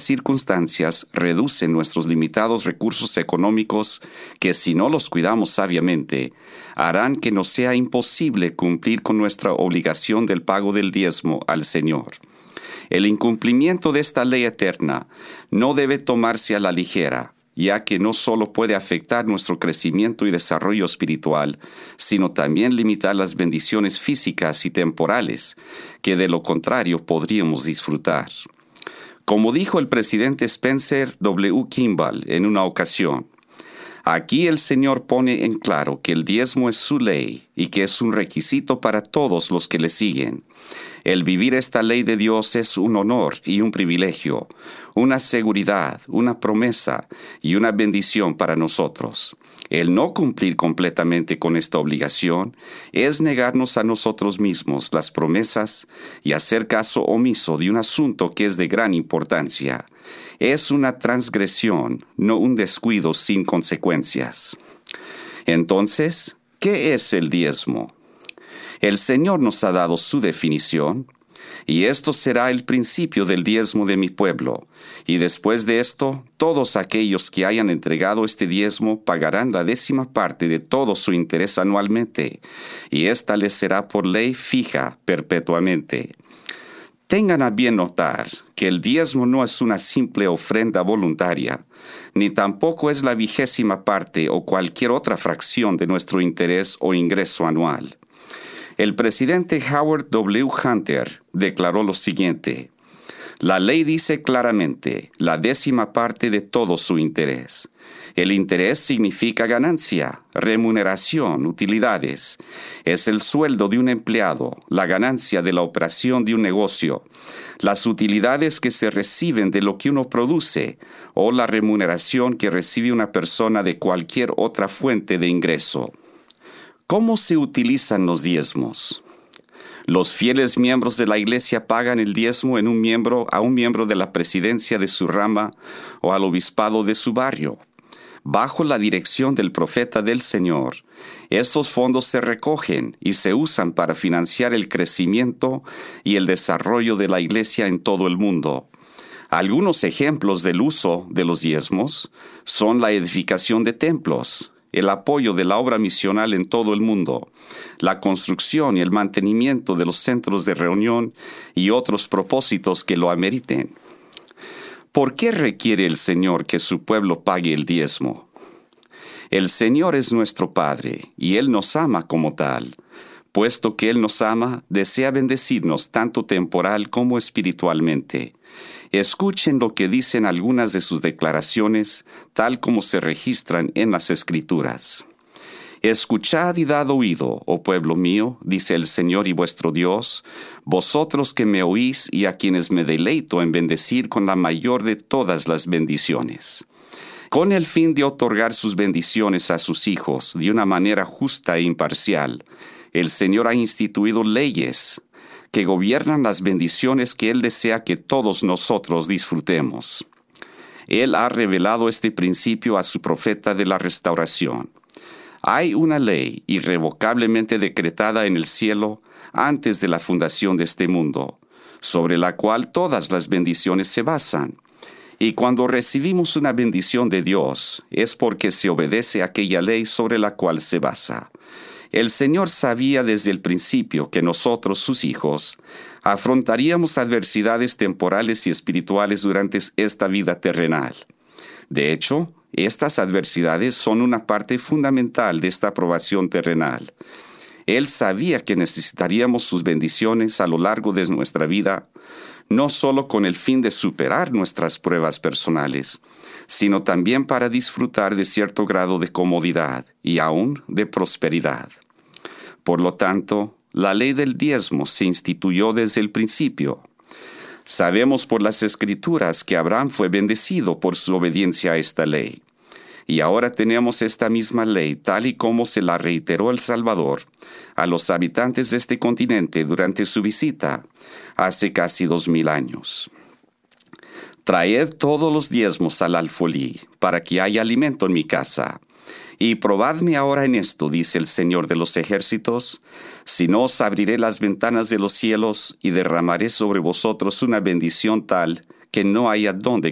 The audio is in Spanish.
circunstancias reducen nuestros limitados recursos económicos que, si no los cuidamos sabiamente, harán que nos sea imposible cumplir con nuestra obligación del pago del diezmo al Señor. El incumplimiento de esta ley eterna no debe tomarse a la ligera, ya que no solo puede afectar nuestro crecimiento y desarrollo espiritual, sino también limitar las bendiciones físicas y temporales, que de lo contrario podríamos disfrutar. Como dijo el presidente Spencer W. Kimball en una ocasión, aquí el Señor pone en claro que el diezmo es su ley y que es un requisito para todos los que le siguen. El vivir esta ley de Dios es un honor y un privilegio, una seguridad, una promesa y una bendición para nosotros. El no cumplir completamente con esta obligación es negarnos a nosotros mismos las promesas y hacer caso omiso de un asunto que es de gran importancia. Es una transgresión, no un descuido sin consecuencias. Entonces, ¿qué es el diezmo? El Señor nos ha dado su definición, y esto será el principio del diezmo de mi pueblo. Y después de esto, todos aquellos que hayan entregado este diezmo pagarán la 10ª parte de todo su interés anualmente, y ésta les será por ley fija perpetuamente. Tengan a bien notar que el diezmo no es una simple ofrenda voluntaria, ni tampoco es la 20ª parte o cualquier otra fracción de nuestro interés o ingreso anual. El presidente Howard W. Hunter declaró lo siguiente: la ley dice claramente la 10ª parte de todo su interés. El interés significa ganancia, remuneración, utilidades. Es el sueldo de un empleado, la ganancia de la operación de un negocio, las utilidades que se reciben de lo que uno produce o la remuneración que recibe una persona de cualquier otra fuente de ingreso. ¿Cómo se utilizan los diezmos? Los fieles miembros de la iglesia pagan el diezmo a un miembro de la presidencia de su rama o al obispado de su barrio. Bajo la dirección del profeta del Señor, estos fondos se recogen y se usan para financiar el crecimiento y el desarrollo de la iglesia en todo el mundo. Algunos ejemplos del uso de los diezmos son la edificación de templos, el apoyo de la obra misional en todo el mundo, la construcción y el mantenimiento de los centros de reunión y otros propósitos que lo ameriten. ¿Por qué requiere el Señor que su pueblo pague el diezmo? El Señor es nuestro Padre, y Él nos ama como tal. Puesto que Él nos ama, desea bendecirnos tanto temporal como espiritualmente. Escuchen lo que dicen algunas de sus declaraciones, tal como se registran en las Escrituras. Escuchad y dad oído, oh pueblo mío, dice el Señor y vuestro Dios, vosotros que me oís y a quienes me deleito en bendecir con la mayor de todas las bendiciones. Con el fin de otorgar sus bendiciones a sus hijos de una manera justa e imparcial, el Señor ha instituido leyes que gobiernan las bendiciones que Él desea que todos nosotros disfrutemos. Él ha revelado este principio a su profeta de la restauración. Hay una ley irrevocablemente decretada en el cielo antes de la fundación de este mundo, sobre la cual todas las bendiciones se basan. Y cuando recibimos una bendición de Dios, es porque se obedece a aquella ley sobre la cual se basa. El Señor sabía desde el principio que nosotros, sus hijos, afrontaríamos adversidades temporales y espirituales durante esta vida terrenal. De hecho, estas adversidades son una parte fundamental de esta aprobación terrenal. Él sabía que necesitaríamos sus bendiciones a lo largo de nuestra vida, no solo con el fin de superar nuestras pruebas personales, sino también para disfrutar de cierto grado de comodidad y aún de prosperidad. Por lo tanto, la ley del diezmo se instituyó desde el principio. Sabemos por las Escrituras que Abraham fue bendecido por su obediencia a esta ley. Y ahora tenemos esta misma ley, tal y como se la reiteró el Salvador a los habitantes de este continente durante su visita hace casi 2000 años. Traed todos los diezmos al alfolí, para que haya alimento en mi casa. Y probadme ahora en esto, dice el Señor de los ejércitos, si no os abriré las ventanas de los cielos y derramaré sobre vosotros una bendición tal que no haya dónde